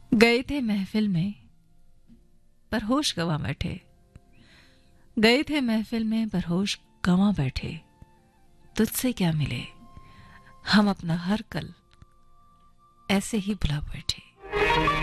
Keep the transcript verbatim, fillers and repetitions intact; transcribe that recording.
गए थे महफिल में पर होश गंवा बैठे, गए थे महफिल में पर होश गंवा बैठे। तुझसे क्या मिले, हम अपना हर कल ऐसे ही भुला बैठे।